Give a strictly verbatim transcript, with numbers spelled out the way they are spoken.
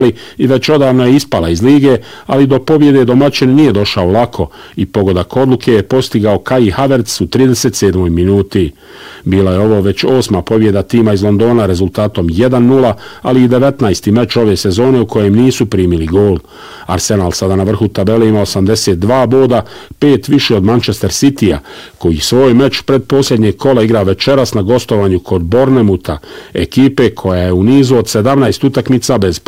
i već odavno je ispala iz lige, ali do pobjede domaćin nije došao lako i pogodak odluke je postigao Kai Havertz u trideset sedmoj minuti. Bila je ovo već osma pobjeda tima iz Londona rezultatom jedan nula, ali i devetnaesti meč ove sezone u kojem nisu primili gol. Arsenal sada na vrhu tabele ima osamdeset dva boda, pet više od Manchester Citya, koji svoj meč pred posljednjeg kola igra večeras na gostovanju kod Bournemoutha, ekipe koja je u nizu od sedamnaest utakmica bez